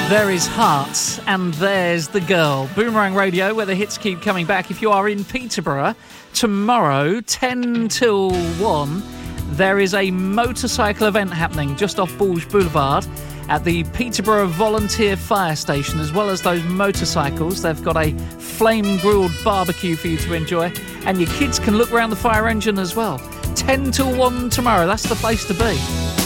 There is Heart, and there's the girl. Boomerang Radio, where the hits keep coming back. If you are in Peterborough, tomorrow, 10 till 1, there is a motorcycle event happening just off Bourges Boulevard at the Peterborough Volunteer Fire Station. As well as those motorcycles, they've got a flame-grilled barbecue for you to enjoy, and your kids can look around the fire engine as well. 10 till 1 tomorrow, that's the place to be.